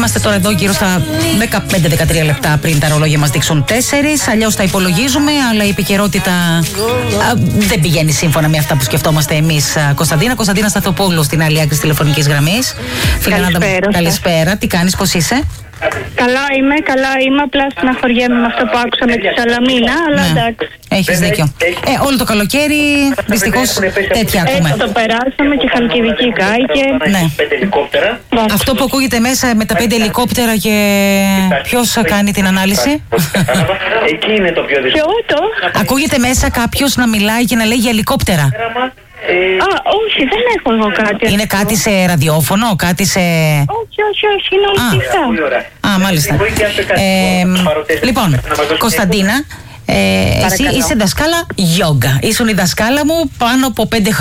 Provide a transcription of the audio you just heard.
Είμαστε τώρα εδώ γύρω στα 15-13 λεπτά πριν τα ρολόγια μας δείξουν 4. Αλλιώς τα υπολογίζουμε, αλλά η επικαιρότητα δεν πηγαίνει σύμφωνα με αυτά που σκεφτόμαστε εμείς. Κωνσταντίνα Σταθοπούλου στην άλλη άκρη της τηλεφωνικής γραμμής. Καλησπέρα. Τι κάνεις, πώς είσαι? Καλά είμαι. Απλά στεναχωριέμαι με αυτό που άκουσα με τη Σαλαμίνα, αλλά εντάξει. Έχεις δίκιο. Όλο το καλοκαίρι δυστυχώς τέτοια ακούμε. Έτσι το περάσαμε και Χαλκιδική κάηκε. Ναι. Αυτό που ακούγεται μέσα με τα 5 ελικόπτερα και ποιος κάνει την ανάλυση? Εκεί είναι το πιο δύσκολο. Ακούγεται μέσα κάποιος να μιλάει και να λέει για ελικόπτερα. Όχι, δεν έχω εγώ κάτι. Είναι κάτι σε ραδιόφωνο, κάτι σε... Όχι, είναι όλοι κλειστά. Μάλιστα. Λοιπόν, Κωνσταντίνα, εσύ είσαι δασκάλα γιόγκα. Ήσουν η δασκάλα μου πάνω από 5 χρόνια.